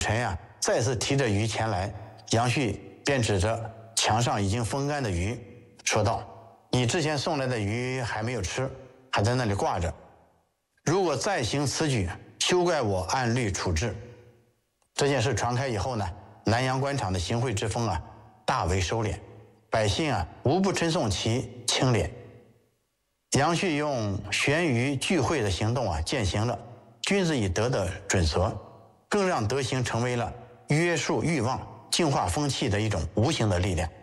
臣呀再次提着鱼前来，杨旭便指着墙上已经风干的鱼说道：“你之前送来的鱼还没有吃，还在那里挂着。如果再行此举，休怪我按律处置。”这件事传开以后呢，南阳官场的行贿之风啊大为收敛，百姓啊无不称颂其清廉。杨旭用悬鱼聚会的行动啊，践行了君子以德的准则，更让德行成为了约束欲望、净化风气的一种无形的力量。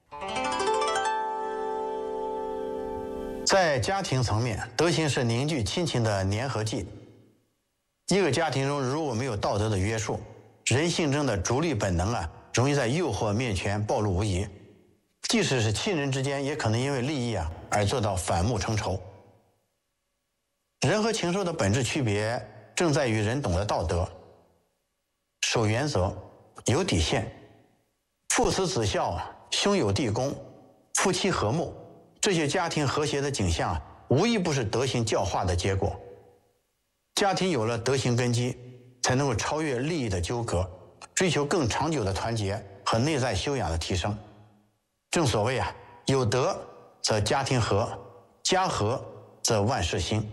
在家庭层面，德行是凝聚亲情的粘合剂。一个家庭中如果没有道德的约束，人性中的逐利本能啊，容易在诱惑面前暴露无遗。即使是亲人之间，也可能因为利益啊而做到反目成仇。人和禽兽的本质区别正在于人懂得道德，守原则，有底线，父慈子孝，兄友弟恭，夫妻和睦，这些家庭和谐的景象啊，无一不是德行教化的结果。家庭有了德行根基，才能够超越利益的纠葛，追求更长久的团结和内在修养的提升。正所谓啊，有德则家庭和，家和则万事兴。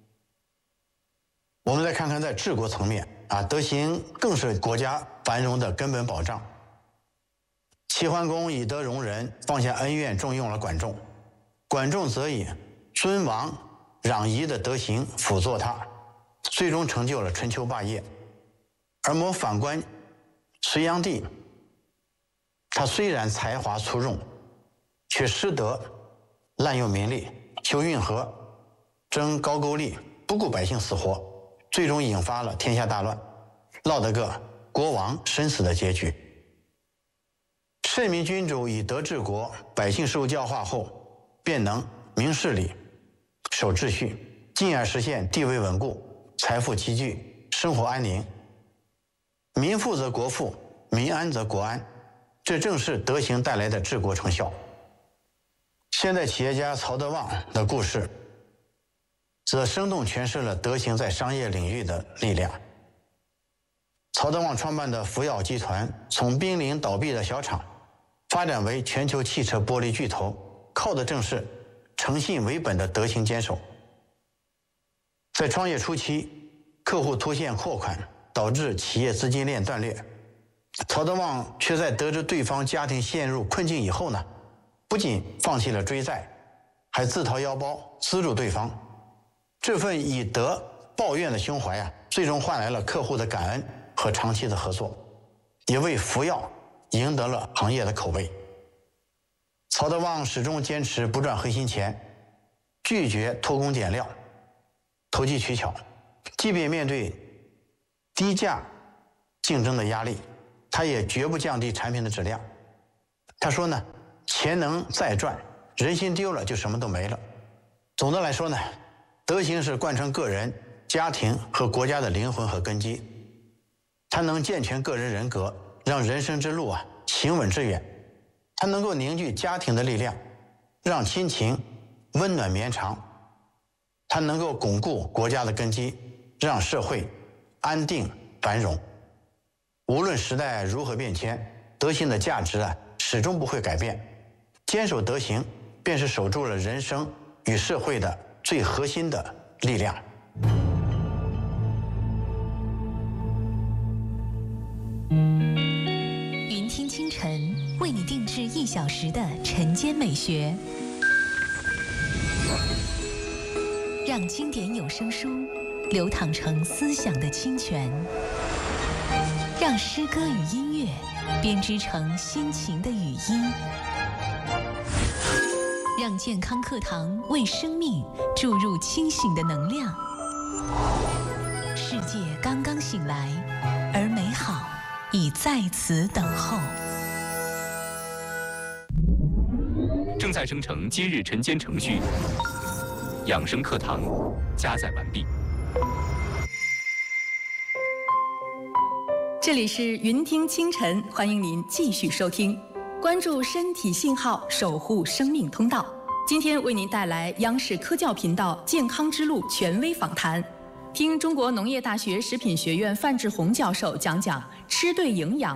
我们再看看在治国层面啊，德行更是国家繁荣的根本保障。齐桓公以德容人，放下恩怨，重用了管仲。管仲则以尊王攘夷的德行辅佐他，最终成就了春秋霸业。而我们反观隋炀帝，他虽然才华出众，却失德，滥用民力，修运河，征高句丽，不顾百姓死活，最终引发了天下大乱，落得个国王身死的结局。圣明君主以德治国，百姓受教化后，便能明事理，守秩序，进而实现地位稳固，财富积聚，生活安宁。民富则国富，民安则国安，这正是德行带来的治国成效。现代企业家曹德旺的故事，则生动诠释了德行在商业领域的力量。曹德旺创办的福耀集团，从濒临倒闭的小厂，发展为全球汽车玻璃巨头，靠的正是诚信为本的德行坚守。在创业初期，客户拖欠货款，导致企业资金链断裂。曹德旺却在得知对方家庭陷入困境以后呢，不仅放弃了追债，还自掏腰包资助对方。这份以德报怨的胸怀啊，最终换来了客户的感恩和长期的合作，也为福耀赢得了行业的口碑。曹德旺始终坚持不赚黑心钱，拒绝偷工减料，投机取巧，即便面对低价竞争的压力，他也绝不降低产品的质量。他说呢，钱能再赚，人心丢了就什么都没了。总的来说呢，德行是贯穿个人、家庭和国家的灵魂和根基，它能健全个人人格，让人生之路啊行稳致远；它能够凝聚家庭的力量，让亲情温暖绵长；它能够巩固国家的根基，让社会安定繁荣。无论时代如何变迁，德行的价值啊始终不会改变。坚守德行，便是守住了人生与社会的最核心的力量。 云听清晨为你定制1小时的晨间美学，让经典有声书流淌成思想的清泉，让诗歌与音乐编织成心情的语音，让健康课堂为生命注入清醒的能量。世界刚刚醒来，而美好已在此等候。 正在生成今日晨间程序，养生课堂加载完毕。 这里是云听清晨，欢迎您继续收听，关注身体信号，守护生命通道。今天为您带来央视科教频道健康之路权威访谈， 听中国农业大学食品学院范志红教授讲讲吃对营养。